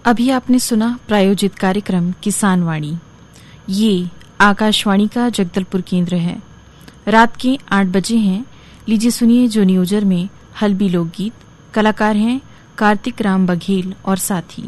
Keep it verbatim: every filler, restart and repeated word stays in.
अभी आपने सुना प्रायोजित कार्यक्रम किसान वाणी। ये आकाशवाणी का जगदलपुर केंद्र है। रात के आठ बजे हैं। लीजिए सुनिए जो न्यूजर में हल्बी लोकगीत। कलाकार हैं कार्तिक राम बघेल और साथी।